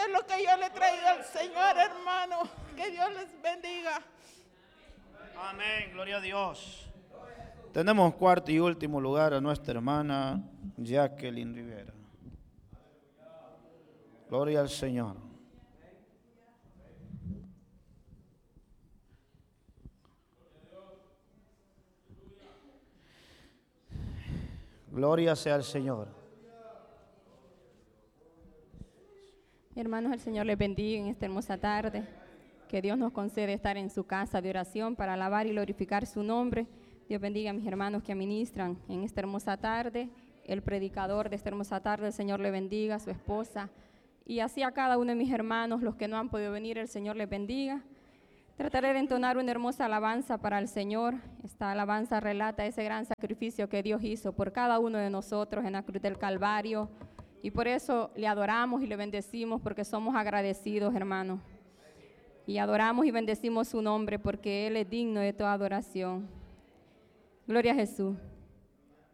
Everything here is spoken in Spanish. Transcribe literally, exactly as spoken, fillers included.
es lo que yo le he traído al Señor, hermano. Que Dios les bendiga. Amén, gloria a Dios. Tenemos cuarto y último lugar a nuestra hermana Jacqueline Rivera. Gloria al Señor. Gloria sea al Señor. Hermanos, el Señor les bendiga en esta hermosa tarde. Que Dios nos concede estar en su casa de oración para alabar y glorificar su nombre. Dios bendiga a mis hermanos que ministran en esta hermosa tarde. El predicador de esta hermosa tarde, el Señor le bendiga, a su esposa. Y así a cada uno de mis hermanos, los que no han podido venir, el Señor les bendiga. Trataré de entonar una hermosa alabanza para el Señor. Esta alabanza relata ese gran sacrificio que Dios hizo por cada uno de nosotros en la cruz del Calvario. Y por eso le adoramos y le bendecimos, porque somos agradecidos, hermanos. Y adoramos y bendecimos su nombre, porque Él es digno de toda adoración. Gloria a Jesús.